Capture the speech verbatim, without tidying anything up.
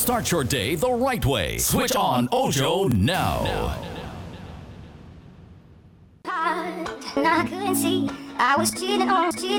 Start your day the right way. Switch on Ojo now. And I couldn't see I was cheating on cheating.